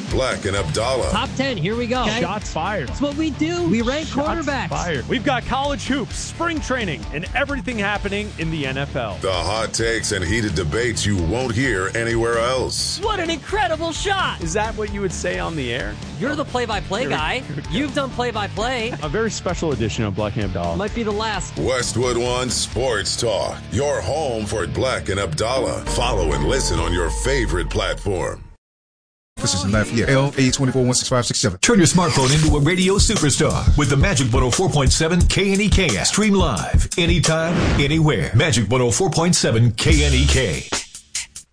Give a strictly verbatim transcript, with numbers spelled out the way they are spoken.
Black and Abdallah. Top ten, here we go. Okay. Shots fired. That's what we do. We rank Shots quarterbacks. Fired. We've got college hoops, spring training, and everything happening in the N F L. The hot takes and heated debates you won't hear anywhere else. What an incredible shot. Is that what you would say on the air? You're the play-by-play guy. You've done play-by-play. A very special edition of Black and Abdallah. Might be the last. Westwood One Sports Talk. Your home for Black and Abdallah. Follow and listen on your favorite platform. This is Lafayette, L A two four one six five six seven. Turn your smartphone into a radio superstar with the Magic one oh four point seven K N E K app. Stream live, anytime, anywhere. Magic one oh four point seven K N E K.